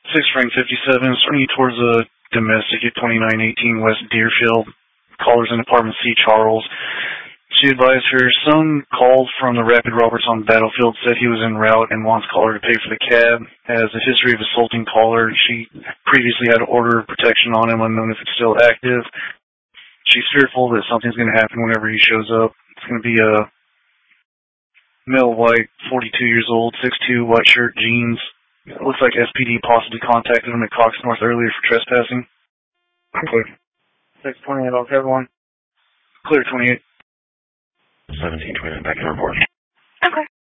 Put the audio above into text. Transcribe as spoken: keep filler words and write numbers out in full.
six Frank fifty-seven, swinging towards a domestic at twenty-nine eighteen West Deerfield. Callers in apartment C, Charles. She advised her son called from the Rapid Roberts on Battlefield, said he was en route and wants caller to pay for the cab. Has a history of assaulting caller. She previously had an order of protection on him, unknown if it's still active. She's fearful that something's going to happen whenever he shows up. It's going to be a male, white, forty-two years old, six two, white shirt, jeans. It looks like S P D possibly contacted him at Cox North earlier for trespassing. Clear. six twenty-eight, okay, everyone. Clear, twenty-eight. seventeen twenty, back to report. Okay.